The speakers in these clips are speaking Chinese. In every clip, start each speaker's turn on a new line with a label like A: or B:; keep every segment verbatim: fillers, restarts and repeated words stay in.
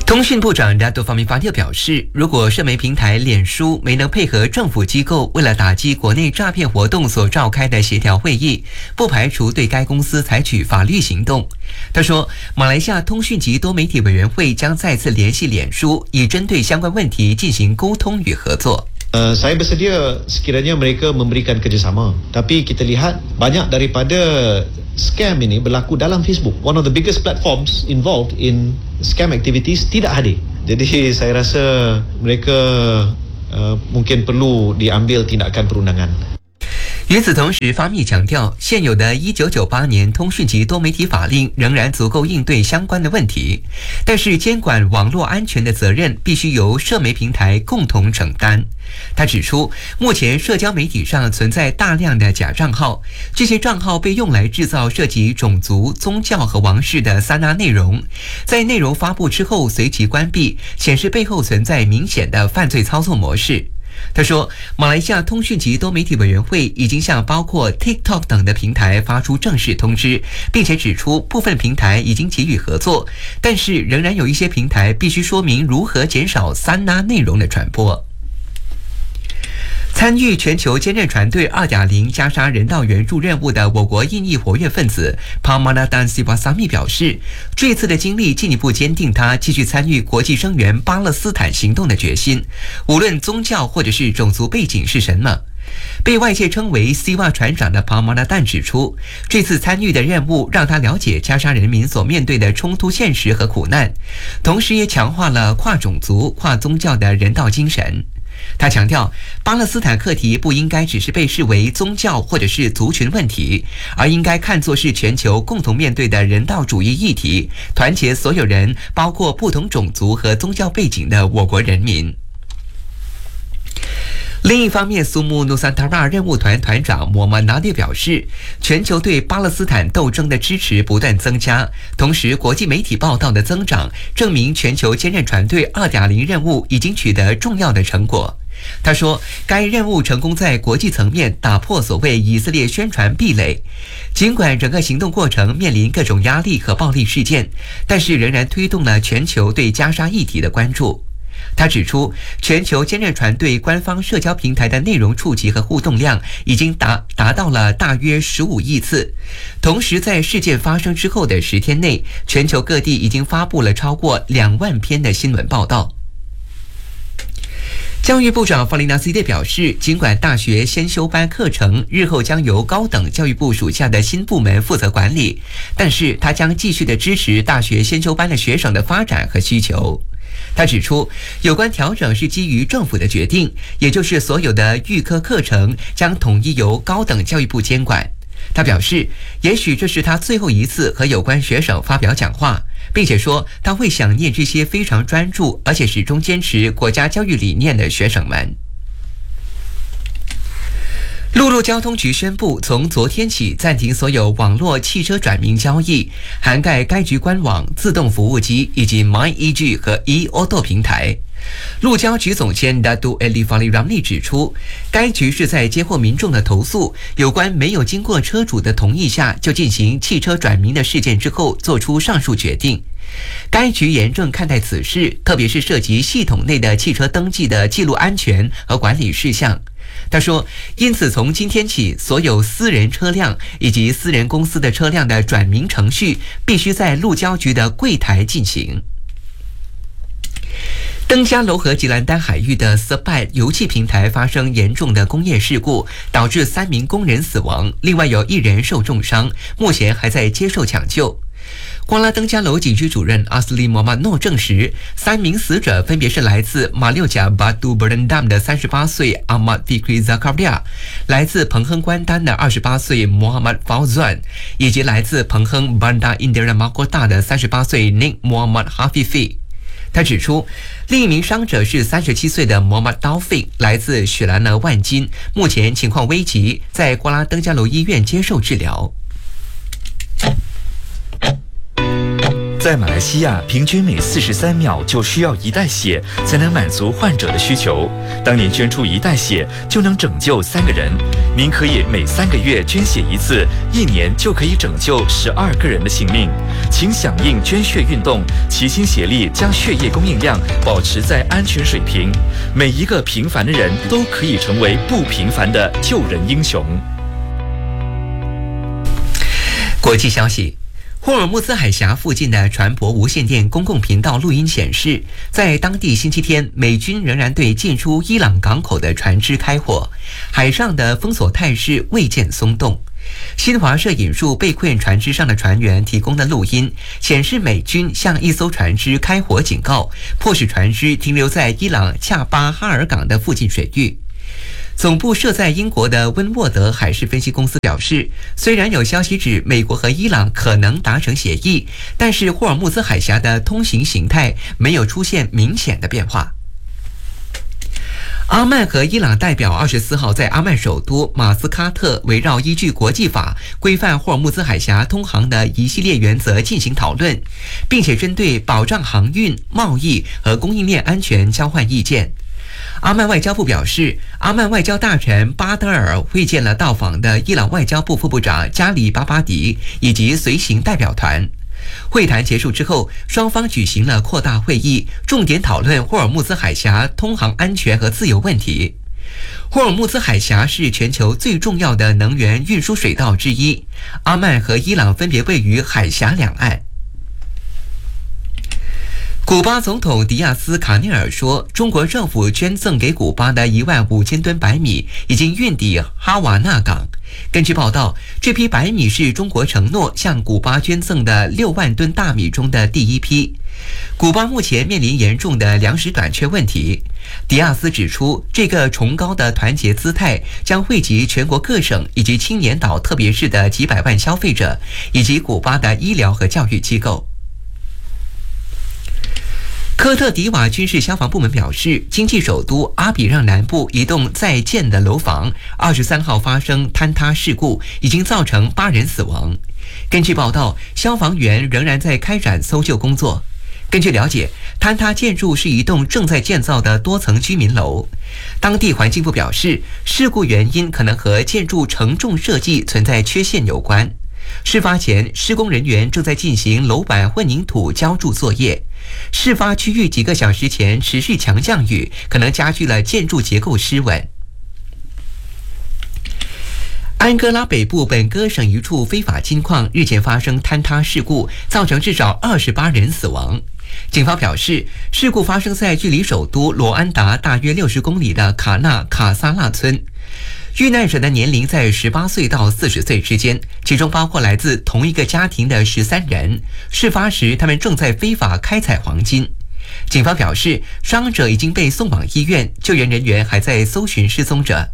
A: 通讯部长达多方面发帖表示，如果社媒平台脸书没能配合政府机构为了打击国内诈骗活动所召开的协调会议，不排除对该公司采取法律行动。他说，马来西亚通讯及多媒体委员会将再次联系脸书，以针对相关问题进行沟通与合作。
B: Uh, saya bersedia sekiranya mereka memberikan kerjasama. Tapi kita lihat banyak daripada scam ini berlaku dalam Facebook. One of the biggest platforms involved in scam activities tidak hadir. Jadi saya rasa mereka uh, mungkin perlu diambil tindakan perundangan.
A: 与此同时，发密强调，现有的一九九八年通讯及多媒体法令仍然足够应对相关的问题，但是监管网络安全的责任必须由社媒平台共同承担。他指出，目前社交媒体上存在大量的假账号，这些账号被用来制造涉及种族、宗教和王室的撒那内容，在内容发布之后随即关闭，显示背后存在明显的犯罪操作模式。他说，马来西亚通讯及多媒体委员会已经向包括 TikTok 等的平台发出正式通知，并且指出部分平台已经给予合作，但是仍然有一些平台必须说明如何减少撒那内容的传播。参与全球坚韧船队 二点零 加沙人道援助任务的我国印裔活跃分子 Parmanadan Sivasamy 表示，这次的经历进一步坚定他继续参与国际声援巴勒斯坦行动的决心，无论宗教或者是种族背景是什么。被外界称为 Siva 船长的 Parmanadan 指出，这次参与的任务让他了解加沙人民所面对的冲突现实和苦难，同时也强化了跨种族、跨宗教的人道精神。他强调，巴勒斯坦课题不应该只是被视为宗教或者是族群问题，而应该看作是全球共同面对的人道主义议题，团结所有人，包括不同种族和宗教背景的我国人民。另一方面，苏木努萨塔拉任务团团长摩曼纳列表示，全球对巴勒斯坦斗争的支持不断增加，同时国际媒体报道的增长证明全球坚韧船队 二点零 任务已经取得重要的成果。他说，该任务成功在国际层面打破所谓以色列宣传壁垒，尽管整个行动过程面临各种压力和暴力事件，但是仍然推动了全球对加沙议题的关注。他指出，全球坚韧船队官方社交平台的内容触及和互动量已经达达到了大约十五亿次。同时，在事件发生之后的十天内，全球各地已经发布了超过两万篇的新闻报道。教育部长法里纳西列表示，尽管大学先修班课程日后将由高等教育部属下的新部门负责管理，但是他将继续的支持大学先修班的学生的发展和需求。他指出，有关调整是基于政府的决定，也就是所有的预科课程将统一由高等教育部监管。他表示，也许这是他最后一次和有关学生发表讲话，并且说他会想念这些非常专注而且始终坚持国家教育理念的学生们。陆路交通局宣布，从昨天起暂停所有网络汽车转名交易，涵盖该局官网、自动服务机以及 MyEG 和 e-Auto 平台。路交局总监 Datuk Elifali Ramli 指出，该局是在接获民众的投诉，有关没有经过车主的同意下就进行汽车转名的事件之后做出上述决定。该局严正看待此事，特别是涉及系统内的汽车登记的记录安全和管理事项。他说，因此从今天起，所有私人车辆以及私人公司的车辆的转名程序必须在路交局的柜台进行。登嘉楼和吉兰丹海域的 Sepai 油气平台发生严重的工业事故，导致三名工人死亡，另外有一人受重伤，目前还在接受抢救。瓜拉登嘉楼警区主任阿斯利摩马诺证实，三名死者分别是来自马六甲巴杜伯恩达姆的三十八岁阿马迪克扎卡利亚，来自彭亨关丹的二十八岁穆罕默德法赞，以及来自彭亨班达印第安马国大的三十八岁尼穆罕默德哈菲菲。他指出，另一名伤者是三十七岁的摩马刀费，来自雪兰莪万金，目前情况危急，在瓜拉登嘉楼医院接受治疗。
C: 在马来西亚，平均每四十三秒就需要一袋血才能满足患者的需求。当您捐出一袋血，就能拯救三个人。您可以每三个月捐血一次，一年就可以拯救十二个人的性命。请响应捐血运动，齐心协力将血液供应量保持在安全水平。每一个平凡的人都可以成为不平凡的救人英雄。
A: 国际消息。霍尔木兹海峡附近的船舶无线电公共频道录音显示，在当地星期天，美军仍然对进出伊朗港口的船只开火，海上的封锁态势未见松动。新华社引述被困船只上的船员提供的录音，显示美军向一艘船只开火警告，迫使船只停留在伊朗恰巴哈尔港的附近水域。总部设在英国的温沃德海事分析公司表示，虽然有消息指美国和伊朗可能达成协议，但是霍尔木兹海峡的通行形态没有出现明显的变化。阿曼和伊朗代表二十四号在阿曼首都马斯喀特围绕依据国际法规范霍尔木兹海峡通航的一系列原则进行讨论，并且针对保障航运、贸易和供应链安全交换意见。阿曼外交部表示，阿曼外交大臣巴德尔会见了到访的伊朗外交部副部长加里巴巴迪以及随行代表团。会谈结束之后，双方举行了扩大会议，重点讨论霍尔木兹海峡通航安全和自由问题。霍尔木兹海峡是全球最重要的能源运输水道之一，阿曼和伊朗分别位于海峡两岸。古巴总统迪亚斯卡内尔说，中国政府捐赠给古巴的一万五千吨白米已经运抵哈瓦那港。根据报道，这批白米是中国承诺向古巴捐赠的六万吨大米中的第一批。古巴目前面临严重的粮食短缺问题。迪亚斯指出，这个崇高的团结姿态将惠及全国各省以及青年岛特别市的几百万消费者，以及古巴的医疗和教育机构。科特迪瓦军事消防部门表示，经济首都阿比让南部一栋在建的楼房二十三号发生坍塌事故，已经造成八人死亡。根据报道，消防员仍然在开展搜救工作。根据了解，坍塌建筑是一栋正在建造的多层居民楼。当地环境部表示，事故原因可能和建筑承重设计存在缺陷有关。事发前，施工人员正在进行楼板混凝土浇筑作业。事发区域几个小时前持续强降雨，可能加剧了建筑结构失稳。安哥拉北部本戈省一处非法金矿日前发生坍塌事故，造成至少二十八人死亡。警方表示，事故发生在距离首都罗安达大约六十公里的卡纳卡萨纳村。遇难者的年龄在十八岁到四十岁之间，其中包括来自同一个家庭的十三人。事发时，他们正在非法开采黄金。警方表示，伤者已经被送往医院，救援人员还在搜寻失踪者。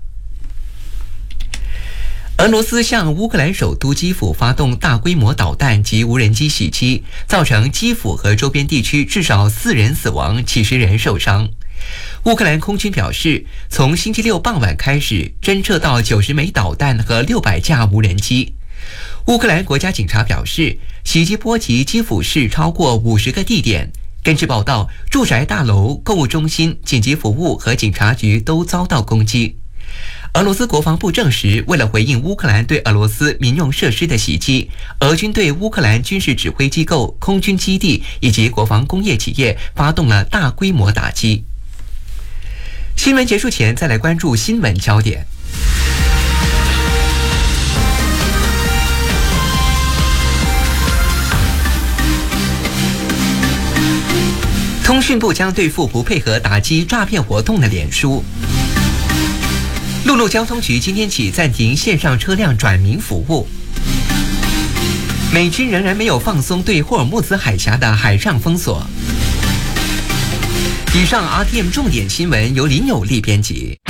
A: 俄罗斯向乌克兰首都基辅发动大规模导弹及无人机袭击，造成基辅和周边地区至少四人死亡，几十人受伤。乌克兰空军表示，从星期六傍晚开始，侦测到九十枚导弹和六百架无人机。乌克兰国家警察表示，袭击波及基辅市超过五十个地点。根据报道，住宅大楼、购物中心、紧急服务和警察局都遭到攻击。俄罗斯国防部证实，为了回应乌克兰对俄罗斯民用设施的袭击，俄军对乌克兰军事指挥机构、空军基地以及国防工业企业发动了大规模打击。新闻结束前，再来关注新闻焦点。通讯部将对付不配合打击诈骗活动的脸书。陆路交通局今天起暂停线上车辆转名服务。美军仍然没有放松对霍尔木兹海峡的海上封锁。以上 R T M 重点新闻由林有利编辑。